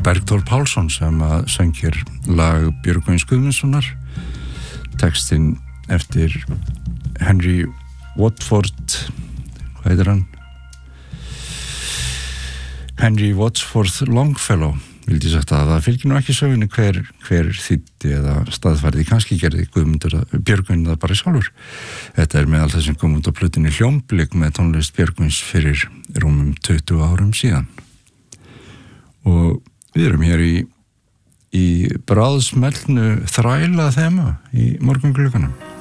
Bergþór Pálsson sem að söngir lag Björgvins Guðmundssonar, textinn eftir Henry Wadsworth, hvað heitir hann? Henry Wadsworth Longfellow, vildi sagt að það fylgir nú ekki sögunni hver þýddi eða staðfærði, kannski gerði Björgvin það bara sjálfur. Þetta meðal þess sem kom út á plötunni Hljómblik með tónlist Björgvins fyrir rúmum 20 árum síðan. Og við erum hér í bráðsmellnu þræla þema í morgunglugganum.